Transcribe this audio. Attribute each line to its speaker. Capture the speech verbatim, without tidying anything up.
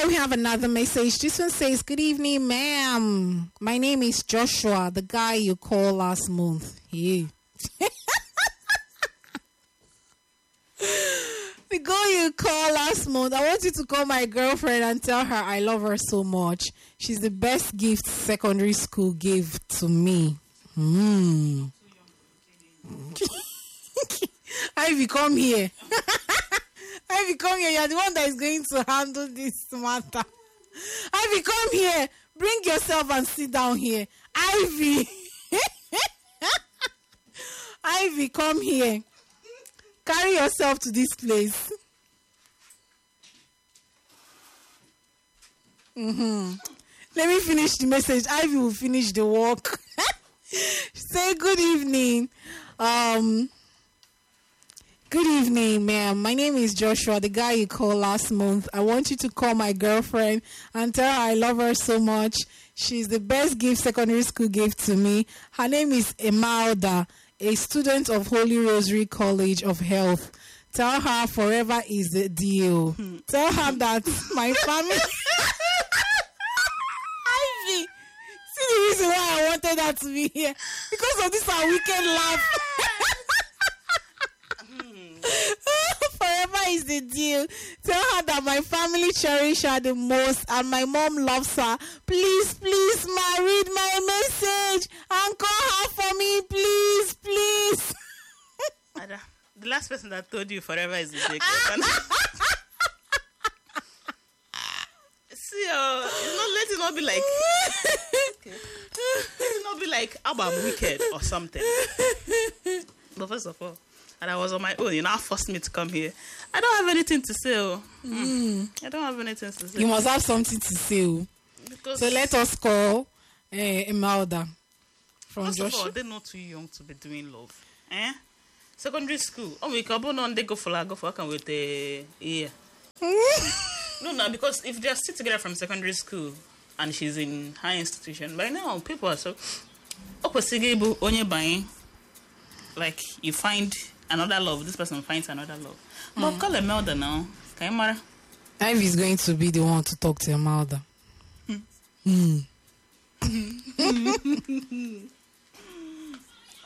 Speaker 1: we have another message. This one says, good evening, ma'am. My name is Joshua, the guy you called last month. Yeah. The girl you called last month, I want you to call my girlfriend and tell her I love her so much. She's the best gift secondary school gave to me. Hmm. Ivy, come here. Ivy, come here. You're the one that is going to handle this matter. Ivy, come here. Bring yourself and sit down here. Ivy. Ivy, come here. Carry yourself to this place. Mm-hmm. Let me finish the message. Ivy will finish the work. Say good evening. Um, good evening, ma'am. My name is Joshua, the guy you called last month. I want you to call my girlfriend and tell her I love her so much. She's the best gift secondary school gave to me. Her name is Emalda, a student of Holy Rosary College of Health. Tell her forever is the deal. Hmm. Tell her that my family... Ivy, see the reason why I wanted her to be here? Because of this our weekend laugh. Forever is the deal. Tell her that my family cherish her the most and my mom loves her. Please, please, ma, read my message and call her for me, please, please.
Speaker 2: Ada, the last person that told you forever is the deal. See, uh, it's not, let it not be like, okay. Let it not be like, how about wicked or something. But first of all, and I was on my own. You now forced me to come here. I don't have anything to say. Oh. Mm. I don't have anything to say.
Speaker 1: You must have something to say. Oh.
Speaker 2: Because
Speaker 1: so let us call uh, Imelda from
Speaker 2: first
Speaker 1: Joshua.
Speaker 2: of all, they're not too young to be doing love. Eh? Secondary school. Oh, we can on they go for like go for I can with the yeah. No, no, because if they're still together from secondary school and she's in high institution, by now people are so like you find another love, this person finds another love. Mm. But call Imelda now. Can you matter?
Speaker 1: Ivy is going to be the one to talk to Imelda. Hmm. Mm.